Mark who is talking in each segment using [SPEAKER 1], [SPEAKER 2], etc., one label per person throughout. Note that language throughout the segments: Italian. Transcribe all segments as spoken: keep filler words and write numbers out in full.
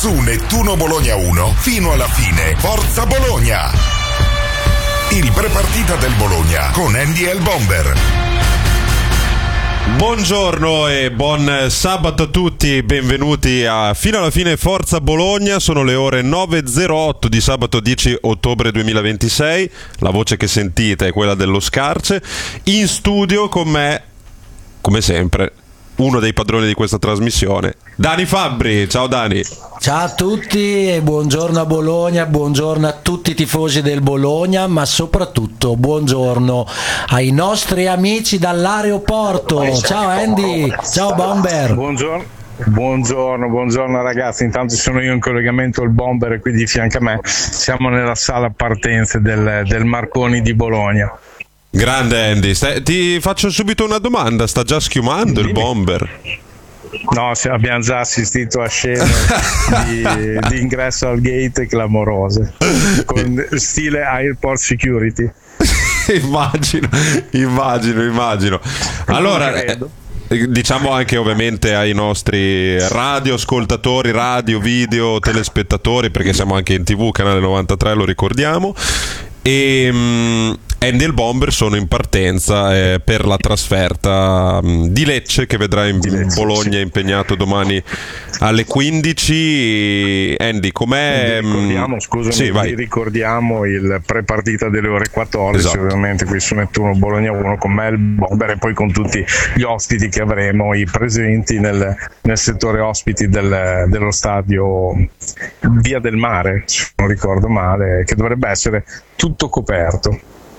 [SPEAKER 1] Su Nettuno Bologna uno fino alla fine. Forza Bologna! Il prepartita del Bologna con Andy e il Bomber.
[SPEAKER 2] Buongiorno e buon sabato a tutti, benvenuti a Fino alla fine Forza Bologna. Sono le ore nove e zero otto di sabato dieci ottobre duemilaventisei. La voce che sentite è quella dello Scarce. In studio con me, come sempre, uno dei padroni di questa trasmissione, Dani Fabbri. Ciao Dani.
[SPEAKER 3] Ciao a tutti e buongiorno a Bologna, buongiorno a tutti i tifosi del Bologna, ma soprattutto buongiorno ai nostri amici dall'aeroporto. Ciao Andy, ciao Bomber.
[SPEAKER 4] Buongiorno. Buongiorno, buongiorno ragazzi, intanto sono io in collegamento, il Bomber è qui di fianco a me, siamo nella sala partenze del, del Marconi di Bologna.
[SPEAKER 2] Grande Andy, Stai, ti faccio subito una domanda, sta già schiumando il Bomber?
[SPEAKER 4] No, abbiamo già assistito a scene di, di ingresso al gate clamorose, con stile Airport Security.
[SPEAKER 2] immagino, immagino, immagino. Allora, eh, diciamo anche ovviamente ai nostri radio ascoltatori, radio, video, telespettatori, perché siamo anche in tv, canale novantatré, lo ricordiamo. E um, Andy e il Bomber sono in partenza eh, per la trasferta um, di Lecce, che vedrà in Lecce, Bologna sì. impegnato domani alle quindici. Andy, com'è?
[SPEAKER 4] Ricordiamo, scusami, sì, vai. ricordiamo il pre-partita delle ore quattordici, esatto. Ovviamente qui su Nettuno Bologna uno con me, il Bomber, e poi con tutti gli ospiti che avremo, i presenti nel, nel settore ospiti del, dello stadio Via del Mare, se non ricordo male, che dovrebbe essere tutto coperto.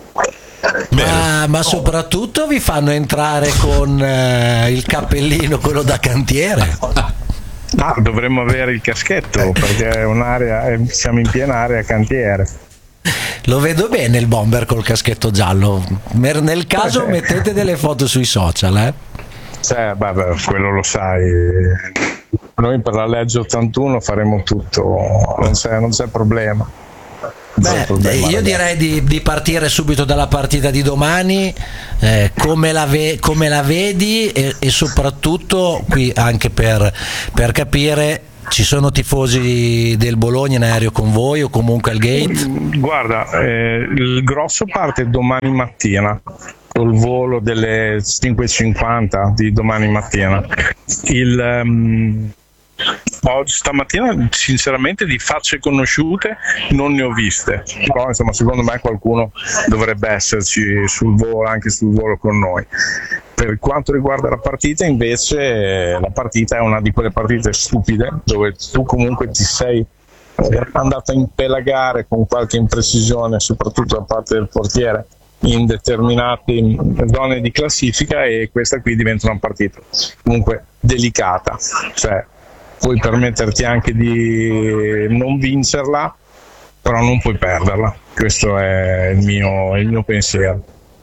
[SPEAKER 3] Ma, ma soprattutto vi fanno entrare con eh, il cappellino, quello da cantiere.
[SPEAKER 4] Ah, dovremmo avere il caschetto perché è un'area, siamo in piena area cantiere.
[SPEAKER 3] Lo vedo bene il Bomber col caschetto giallo. Nel caso mettete delle foto sui social, eh?
[SPEAKER 4] Cioè, vabbè, quello lo sai. Noi per la legge ottantuno faremo tutto, non c'è, non c'è problema.
[SPEAKER 3] Beh, problema, io direi di, di partire subito dalla partita di domani, eh, come, la ve, come la vedi e, e soprattutto qui anche per, per capire, ci sono tifosi del Bologna in aereo con voi o comunque al gate?
[SPEAKER 4] Guarda, eh, il grosso parte domani mattina col volo delle cinque e cinquanta di domani mattina. Il um, Oggi, stamattina sinceramente di facce conosciute non ne ho viste, però insomma secondo me qualcuno dovrebbe esserci sul volo, anche sul volo con noi. Per quanto riguarda la partita invece, la partita è una di quelle partite stupide dove tu comunque ti sei andato a impelagare con qualche imprecisione, soprattutto da parte del portiere, in determinate zone di classifica, e questa qui diventa una partita comunque delicata, cioè puoi permetterti anche di non vincerla, però non puoi perderla. Questo è il mio, il mio pensiero.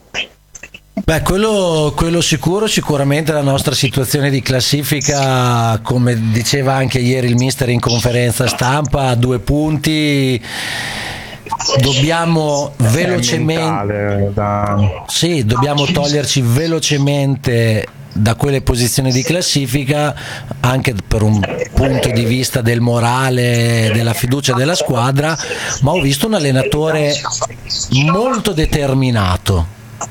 [SPEAKER 3] Beh, quello, quello sicuro, sicuramente la nostra situazione di classifica, come diceva anche ieri il mister in conferenza stampa, a due punti. Dobbiamo velocemente
[SPEAKER 4] da...
[SPEAKER 3] sì, dobbiamo toglierci velocemente da quelle posizioni di classifica, anche per un punto di vista del morale, della fiducia della squadra, ma ho visto un allenatore molto determinato.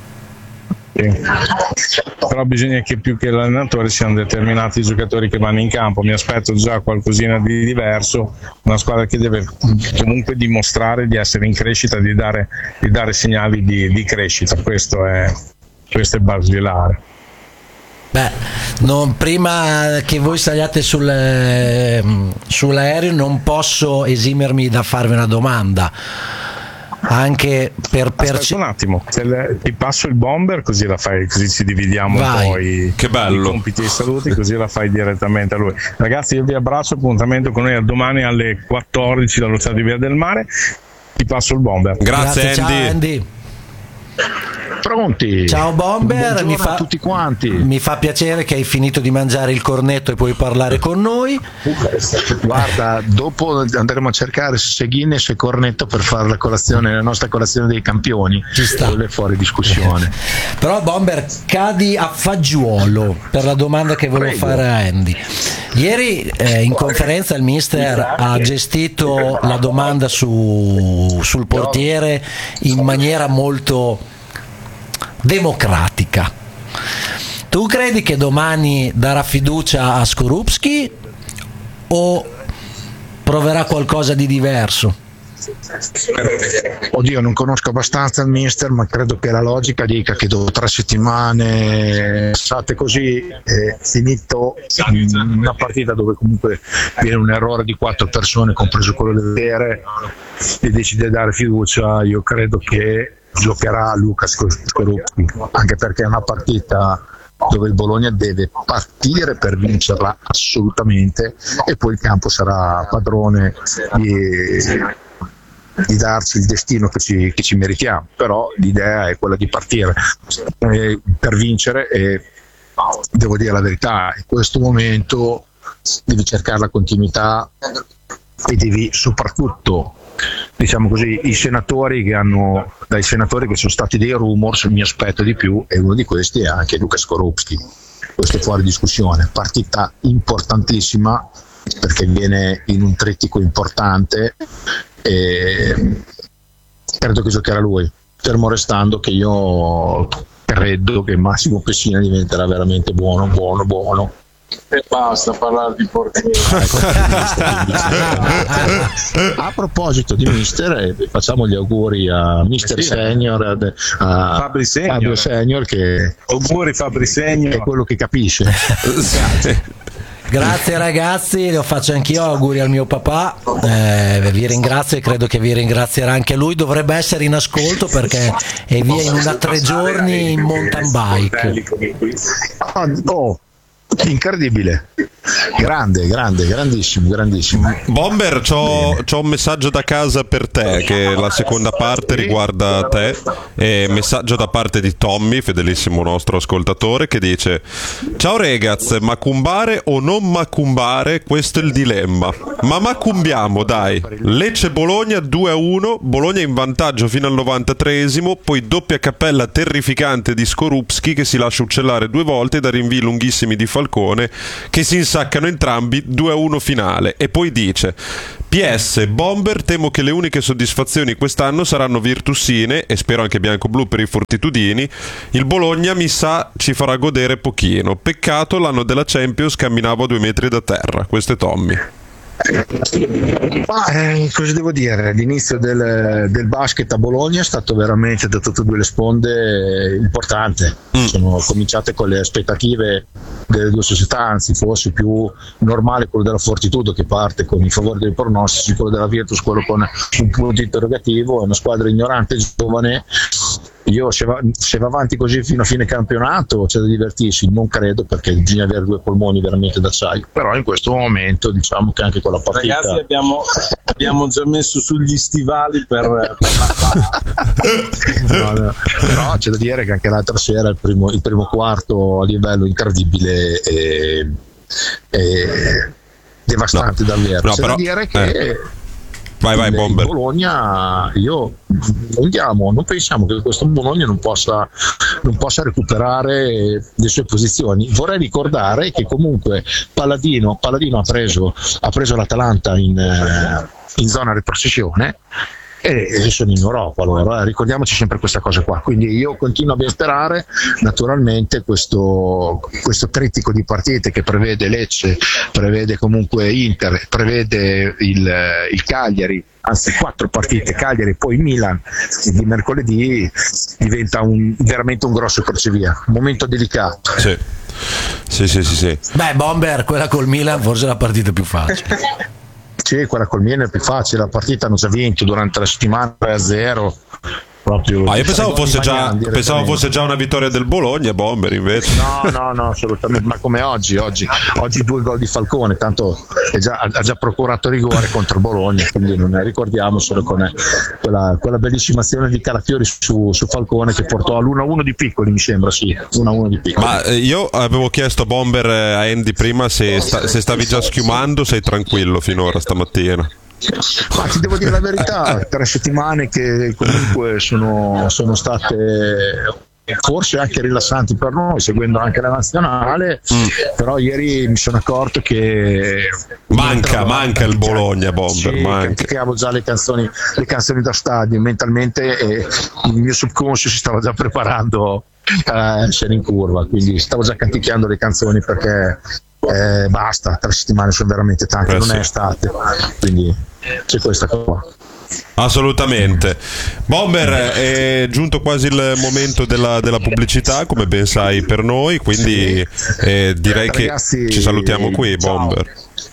[SPEAKER 4] Però bisogna che più che l'allenatore siano determinati i giocatori che vanno in campo. Mi aspetto già qualcosina di diverso, una squadra che deve comunque dimostrare di essere in crescita, di dare, di dare segnali di, di crescita. Questo è, questo è basilare.
[SPEAKER 3] Beh, non, prima che voi saliate sul, eh, sull'aereo non posso esimermi da farvi una domanda, anche per, per
[SPEAKER 4] Aspetta un attimo, le, ti passo il Bomber così la fai, così ci dividiamo.
[SPEAKER 3] Vai.
[SPEAKER 4] Un po' i,
[SPEAKER 2] che bello.
[SPEAKER 4] i compiti e i saluti, così la fai direttamente a lui. Ragazzi, io vi abbraccio, appuntamento con noi a domani alle quattordici dallo stadio Via del Mare. Ti passo il Bomber.
[SPEAKER 2] Grazie,
[SPEAKER 3] Grazie,
[SPEAKER 2] Andy.
[SPEAKER 3] ciao Andy.
[SPEAKER 5] Pronti?
[SPEAKER 3] Ciao Bomber, mi fa,
[SPEAKER 5] a tutti quanti.
[SPEAKER 3] Mi fa piacere che hai finito di mangiare il cornetto e puoi parlare con noi.
[SPEAKER 5] Guarda, dopo andremo a cercare se Guinness e cornetto per fare la colazione, la nostra colazione dei campioni.
[SPEAKER 3] Ci sta.
[SPEAKER 5] Quello è fuori discussione.
[SPEAKER 3] Però Bomber, cadi a fagiolo per la domanda che volevo
[SPEAKER 5] Prego.
[SPEAKER 3] fare a Andy. Ieri eh, in conferenza il mister ha gestito la domanda su, sul portiere in maniera molto democratica. Tu credi che domani darà fiducia a Skorupski o proverà qualcosa di diverso?
[SPEAKER 5] Oddio, non conosco abbastanza il mister, ma credo che la logica dica che dopo tre settimane passate così è finito una partita dove comunque viene un errore di quattro persone, compreso quello del Vere, e decide di dare fiducia. Io credo che giocherà Lukas Skorupski, anche perché è una partita dove il Bologna deve partire per vincerla assolutamente, e poi il campo sarà padrone di, di darci il destino che ci, che ci meritiamo. Però l'idea è quella di partire eh, per vincere, e devo dire la verità, in questo momento devi cercare la continuità e devi soprattutto, diciamo così, i senatori che hanno, dai senatori che sono stati dei rumors, mi aspetto di più, e uno di questi è anche Lukas Skorupski. Questo è fuori discussione. Partita importantissima perché viene in un trittico importante, e credo che giocherà lui, fermo restando che io credo che Massimo Pessina diventerà veramente buono, buono, buono.
[SPEAKER 6] E basta parlare di portiere.
[SPEAKER 5] A proposito di mister, eh, facciamo gli auguri a mister Senior, a, a
[SPEAKER 4] Fabri Senior.
[SPEAKER 5] Fabio Senior, che
[SPEAKER 4] auguri Fabri Senior,
[SPEAKER 5] è quello che capisce.
[SPEAKER 3] Grazie ragazzi, lo faccio anch'io, auguri al mio papà, eh, vi ringrazio e credo che vi ringrazierà anche lui. Dovrebbe essere in ascolto perché è via in una tre giorni in mountain bike.
[SPEAKER 5] Oh, incredibile, grande, grande, grandissimo, grandissimo.
[SPEAKER 2] Bomber, c'ho, c'ho un messaggio da casa per te, che la seconda parte riguarda te, e messaggio da parte di Tommy, fedelissimo nostro ascoltatore, che dice: ciao ragazzi, macumbare o non macumbare, questo è il dilemma, ma macumbiamo dai. Lecce Bologna due a uno, Bologna in vantaggio fino al novantatreesimo, poi doppia cappella terrificante di Skorupski che si lascia uccellare due volte da rinvii lunghissimi di Falcone che si insaccano entrambi, due a uno finale. E poi dice: P S Bomber, temo che le uniche soddisfazioni quest'anno saranno virtussine, e spero anche bianco-blu per i fortitudini. Il Bologna mi sa ci farà godere pochino, peccato l'anno della Champions camminavo a due metri da terra. Questo è Tommy.
[SPEAKER 5] Ma, eh, cosa devo dire? L'inizio del, del basket a Bologna è stato veramente da tutte e due le sponde importante. Mm. Sono cominciate con le aspettative delle due società, anzi fosse più normale quello della Fortitudo che parte con i favori dei pronostici, quello della Virtus quello con un punto interrogativo. È una squadra ignorante, giovane. Io se va, se va avanti così fino a fine campionato c'è da divertirsi, non credo, perché bisogna avere due polmoni veramente d'acciaio. Però in questo momento diciamo che anche con la partita,
[SPEAKER 6] ragazzi, abbiamo, abbiamo già messo sugli stivali per, per
[SPEAKER 5] no, no. Però c'è da dire che anche l'altra sera il primo, il primo quarto a livello incredibile e, e devastante, no, davvero.
[SPEAKER 2] No,
[SPEAKER 5] c'è
[SPEAKER 2] però,
[SPEAKER 5] da dire che
[SPEAKER 2] eh. Vai, vai, Bomber.
[SPEAKER 5] Bologna, io andiamo, non pensiamo che questo Bologna non possa, non possa recuperare le sue posizioni. Vorrei ricordare che comunque Palladino, Palladino ha preso, ha preso l'Atalanta in, in zona retrocessione, e sono in Europa loro, eh. Ricordiamoci sempre questa cosa qua. Quindi io continuo a sperare, naturalmente questo, questo trittico di partite che prevede Lecce, prevede comunque Inter, prevede il, il Cagliari, anzi quattro partite, Cagliari poi Milan di mercoledì, diventa un, veramente un grosso crocevia, un momento delicato.
[SPEAKER 2] Sì. Sì, sì, sì, sì.
[SPEAKER 3] Beh, Bomber, quella col Milan forse è la partita più facile.
[SPEAKER 5] Sì, quella col Milan è più facile, la partita hanno già vinto durante la settimana tre a zero, proprio.
[SPEAKER 2] Ma io pensavo fosse già pensavo fosse già una vittoria del Bologna, Bomber, invece.
[SPEAKER 5] No, no, no, assolutamente, ma come oggi, oggi, oggi due gol di Falcone, tanto è già, ha già procurato rigore contro il Bologna, quindi non ne ricordiamo solo con quella, quella bellissima azione di Calafiori su, su Falcone che portò all'uno a uno di Piccoli, mi sembra, sì, uno a uno di Piccoli.
[SPEAKER 2] Ma eh, io avevo chiesto a Bomber eh, a Andy prima se, sta, se stavi già schiumando, sei tranquillo finora stamattina?
[SPEAKER 5] Ma ti devo dire la verità, tre settimane che comunque sono, sono state forse anche rilassanti per noi, seguendo anche la nazionale, mm. però ieri mi sono accorto che
[SPEAKER 2] manca, manca il Bologna, Bomber,
[SPEAKER 5] sì,
[SPEAKER 2] manca.
[SPEAKER 5] Canticchiavo già le canzoni, le canzoni da stadio mentalmente e il mio subconscio si stava già preparando a essere in curva, quindi stavo già canticchiando le canzoni perché Eh, basta, tre settimane sono veramente tante, eh, non sì. è estate, quindi c'è questa qua.
[SPEAKER 2] Assolutamente. Bomber, è giunto quasi il momento della, della pubblicità, come ben sai per noi, quindi eh, direi Ragazzi, che ci salutiamo qui, ciao. Bomber.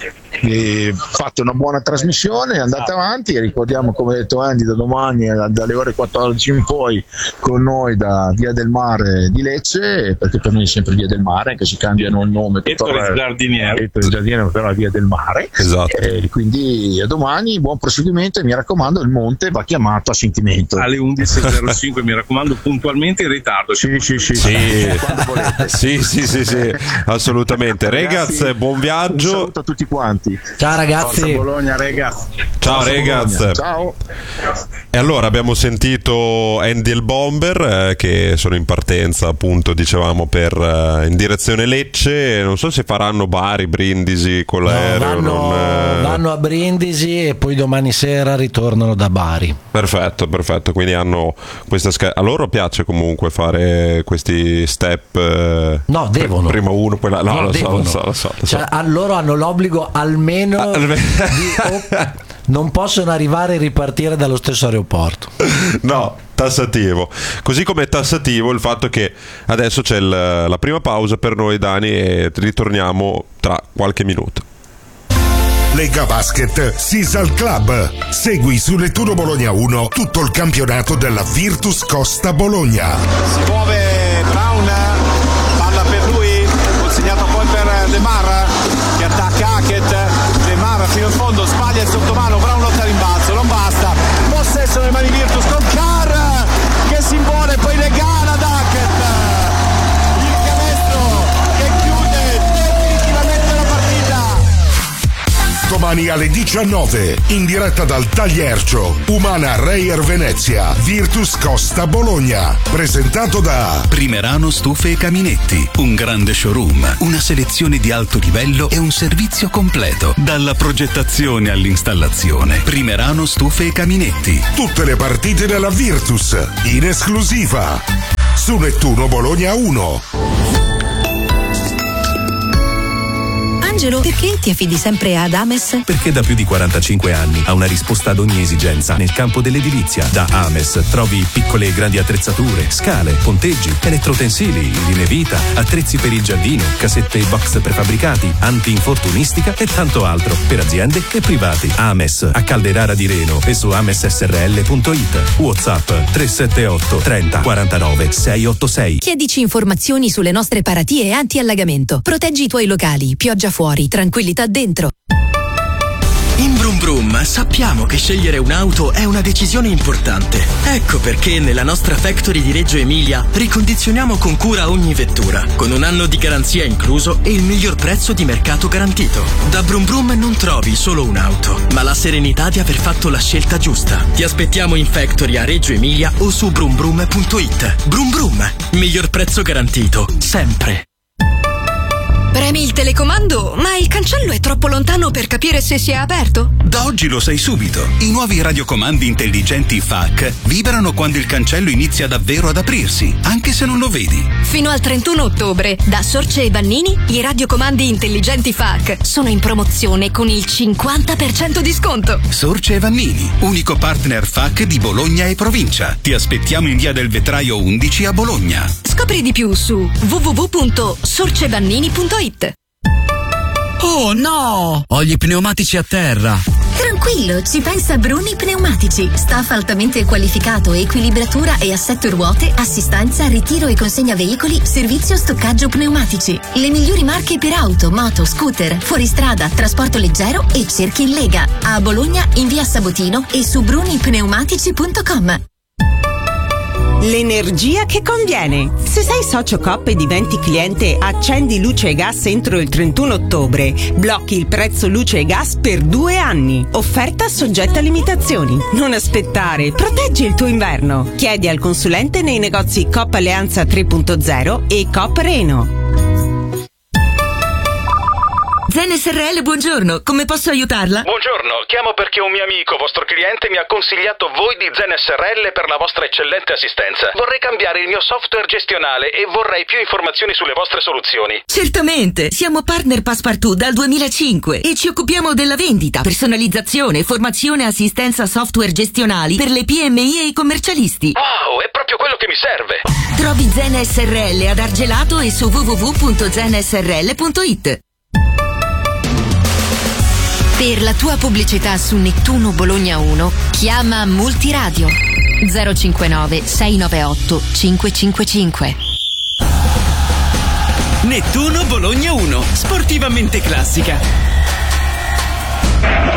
[SPEAKER 5] E fate una buona trasmissione, andate avanti, ricordiamo, come ha detto Andy, da domani dalle ore quattordici in poi con noi da Via del Mare di Lecce, perché per noi è sempre Via del Mare, anche se cambiano il nome
[SPEAKER 6] e per il giardiniere,
[SPEAKER 5] e per il giardiniere però Via del Mare,
[SPEAKER 2] esatto.
[SPEAKER 5] E quindi a domani, buon proseguimento e mi raccomando il monte va chiamato a sentimento
[SPEAKER 6] alle undici e zero cinque, mi raccomando, puntualmente in ritardo.
[SPEAKER 5] Sì, sì, sì,
[SPEAKER 2] sì. sì, sì, sì, sì, assolutamente. Ragazzi, Regaz, buon viaggio.
[SPEAKER 5] Un saluto a tutti quanti.
[SPEAKER 3] Ciao ragazzi.
[SPEAKER 6] Forza Bologna, ragazzi.
[SPEAKER 2] Ciao ragazzi.
[SPEAKER 5] Ciao.
[SPEAKER 2] E allora abbiamo sentito Andy e il Bomber eh, che sono in partenza, appunto, dicevamo, per eh, in direzione Lecce. Non so se faranno Bari, Brindisi con l'aereo.
[SPEAKER 3] No, vanno,
[SPEAKER 2] non, eh...
[SPEAKER 3] vanno a Brindisi e poi domani sera ritornano da Bari.
[SPEAKER 2] Perfetto, perfetto. Quindi hanno questa sca- a loro piace comunque fare questi step. Eh,
[SPEAKER 3] no, devono.
[SPEAKER 2] Prima uno, poi la... no,
[SPEAKER 3] no,
[SPEAKER 2] lo
[SPEAKER 3] devono.
[SPEAKER 2] so, lo so, lo so.
[SPEAKER 3] Cioè, a loro hanno l'obbligo almeno
[SPEAKER 2] Alme-
[SPEAKER 3] di, oh, non possono arrivare e ripartire dallo stesso aeroporto.
[SPEAKER 2] No, tassativo. Così come è tassativo il fatto che adesso c'è il, la prima pausa per noi, Dani, e ritorniamo tra qualche minuto.
[SPEAKER 1] Lega Basket Sisal Club. Segui su Nettuno Bologna uno tutto il campionato della Virtus Costa Bologna.
[SPEAKER 7] Si muove Brown, palla per lui, consegnato poi per De Mar che attacca Hackett. De Mar fino in fondo, sbaglia il sottomano, Brown lotta a rimbalzo, non basta. Possesso nelle mani Virtus con Carr che si impone, poi regala ad Hackett. Il canestro che chiude definitivamente la partita.
[SPEAKER 1] Domani alle diciannove, in diretta dal Tagliercio, Umana Reyer Venezia, Virtus Costa Bologna. Presentato da
[SPEAKER 8] Primerano Stufe e Caminetti, un grande showroom, una selezione di alto livello e un servizio completo, dalla progettazione all'installazione. Primerano Stufe e Caminetti.
[SPEAKER 1] Tutte le partite della Virtus, in esclusiva, su Nettuno Bologna uno.
[SPEAKER 9] Angelo, perché ti affidi sempre ad Ames?
[SPEAKER 10] Perché da più di quarantacinque anni ha una risposta ad ogni esigenza nel campo dell'edilizia. Da Ames trovi piccole e grandi attrezzature, scale, ponteggi, elettrotensili, linee vita, attrezzi per il giardino, casette e box prefabbricati, anti-infortunistica e tanto altro per aziende e privati. Ames a Calderara di Reno e su ames s r l punto i t. WhatsApp tre sette otto trenta quarantanove seicentottantasei.
[SPEAKER 9] Chiedici informazioni sulle nostre paratie anti-allagamento. Proteggi i tuoi locali, pioggia fuori, tranquillità dentro.
[SPEAKER 11] In Brum Brum sappiamo che scegliere un'auto è una decisione importante. Ecco perché nella nostra factory di Reggio Emilia ricondizioniamo con cura ogni vettura, con un anno di garanzia incluso e il miglior prezzo di mercato garantito. Da Brum Brum non trovi solo un'auto, ma la serenità di aver fatto la scelta giusta. Ti aspettiamo in factory a Reggio Emilia o su brum brum punto i t. Brum Brum, miglior prezzo garantito, sempre.
[SPEAKER 9] Premi il telecomando, ma il cancello è troppo lontano per capire se si è aperto?
[SPEAKER 8] Da oggi lo sai subito. I nuovi radiocomandi intelligenti F A C vibrano quando il cancello inizia davvero ad aprirsi, anche se non lo vedi.
[SPEAKER 9] Fino al trentuno ottobre, da Sorce e Vannini, i radiocomandi intelligenti F A C sono in promozione con il cinquanta per cento di sconto.
[SPEAKER 8] Sorce e Vannini, unico partner F A C di Bologna e provincia. Ti aspettiamo in via del Vetraio undici a Bologna.
[SPEAKER 9] Scopri di più su w w w punto sorcevannini punto i t.
[SPEAKER 12] Oh no! Ho gli pneumatici a terra.
[SPEAKER 9] Tranquillo, ci pensa Bruni Pneumatici. Staff altamente qualificato, equilibratura e assetto ruote, assistenza, ritiro e consegna veicoli, servizio stoccaggio pneumatici. Le migliori marche per auto, moto, scooter, fuoristrada, trasporto leggero e cerchi in Lega. A Bologna in via Sabotino e su bruni pneumatici punto com.
[SPEAKER 13] L'energia che conviene. Se sei socio Coop e diventi cliente Accendi Luce e Gas entro il trentuno ottobre, blocchi il prezzo luce e gas per due anni. Offerta soggetta a limitazioni. Non aspettare, proteggi il tuo inverno. Chiedi al consulente nei negozi Coop Alleanza tre punto zero e Coop Reno.
[SPEAKER 14] Zen S R L, buongiorno, come posso aiutarla?
[SPEAKER 15] Buongiorno, chiamo perché un mio amico, vostro cliente, mi ha consigliato voi di Zen S R L per la vostra eccellente assistenza. Vorrei cambiare il mio software gestionale e vorrei più informazioni sulle vostre soluzioni.
[SPEAKER 14] Certamente, siamo partner Passepartout dal duemilacinque e ci occupiamo della vendita, personalizzazione, formazione e assistenza software gestionali per le P M I e i commercialisti.
[SPEAKER 15] Wow, è proprio quello che mi serve.
[SPEAKER 14] Trovi Zen S R L ad Argelato e su w w w punto zen s r l punto i t.
[SPEAKER 9] Per la tua pubblicità su Nettuno Bologna uno, chiama Multiradio zero cinquantanove sei novantaotto cinquecentocinquantacinque.
[SPEAKER 11] Nettuno Bologna uno, sportivamente classica.